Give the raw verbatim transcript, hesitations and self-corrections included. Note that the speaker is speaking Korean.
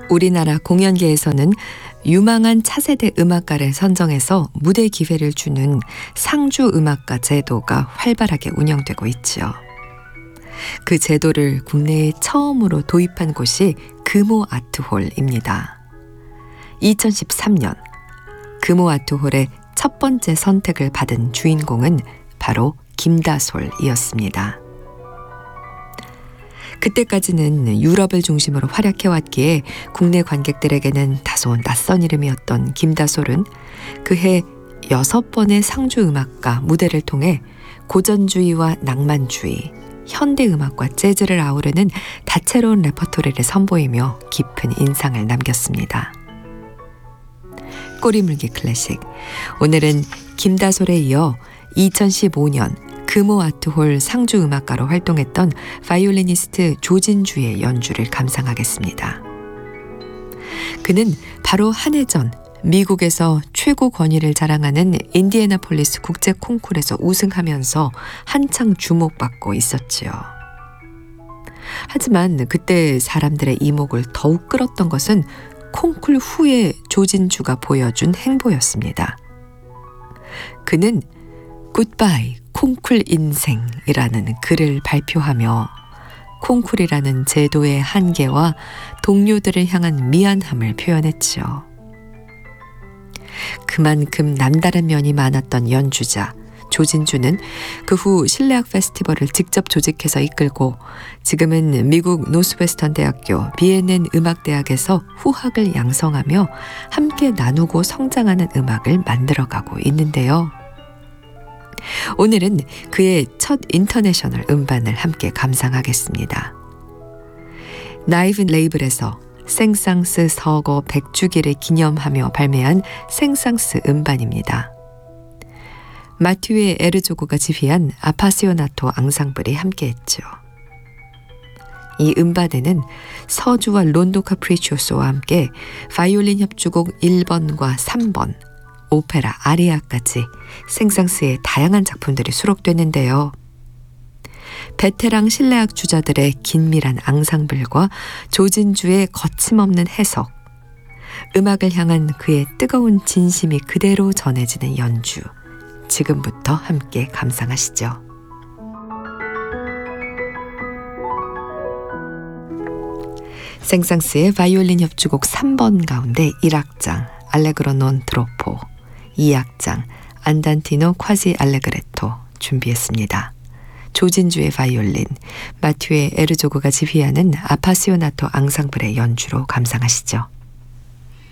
우리나라 공연계에서는 유망한 차세대 음악가를 선정해서 무대 기회를 주는 상주 음악가 제도가 활발하게 운영되고 있지요. 그 제도를 국내에 처음으로 도입한 곳이 금호 아트홀입니다. 이천십삼 년 금호 아트홀의 첫 번째 선택을 받은 주인공은 바로 김다솔이었습니다. 그때까지는 유럽을 중심으로 활약해왔기에 국내 관객들에게는 다소 낯선 이름이었던 김다솔은 그해 여섯 번의 상주 음악가 무대를 통해 고전주의와 낭만주의, 현대음악과 재즈를 아우르는 다채로운 레퍼토리를 선보이며 깊은 인상을 남겼습니다. 꼬리물기 클래식, 오늘은 김다솔에 이어 이천십오 년 금호 아트홀 상주 음악가로 활동했던 바이올리니스트 조진주의 연주를 감상하겠습니다. 그는 바로 한 해 전 미국에서 최고 권위를 자랑하는 인디애나폴리스 국제 콩쿠르에서 우승하면서 한창 주목받고 있었지요. 하지만 그때 사람들의 이목을 더욱 끌었던 것은 콩쿠르 후에 조진주가 보여준 행보였습니다. 그는 굿바이 콩쿨 인생이라는 글을 발표하며 콩쿨이라는 제도의 한계와 동료들을 향한 미안함을 표현했지요. 그만큼 남다른 면이 많았던 연주자 조진주는 그 후 실내악 페스티벌을 직접 조직해서 이끌고 지금은 미국 노스웨스턴 대학교 비엔엔 음악대학에서 후학을 양성하며 함께 나누고 성장하는 음악을 만들어가고 있는데요. 오늘은 그의 첫 인터내셔널 음반을 함께 감상하겠습니다. 나이브 레이블에서 생상스 서거 백 주기를 기념하며 발매한 생상스 음반입니다. 마튜에 에르조그가 지휘한 아파시오나토 앙상블이 함께했죠. 이 음반에는 서주와 론도 카프리치오소와 함께 바이올린 협주곡 일 번과 삼 번, 오페라, 아리아까지 생상스의 다양한 작품들이 수록됐는데요. 베테랑 실내악 주자들의 긴밀한 앙상블과 조진주의 거침없는 해석, 음악을 향한 그의 뜨거운 진심이 그대로 전해지는 연주, 지금부터 함께 감상하시죠. 생상스의 바이올린 협주곡 삼 번 가운데 일 악장 알레그로 논 트로포, 이 악장 안단티노 콰시 알레그레토 준비했습니다. 조진주의 바이올린, 마튜에 에르조그가 지휘하는 아파시오나토 앙상블의 연주로 감상하시죠.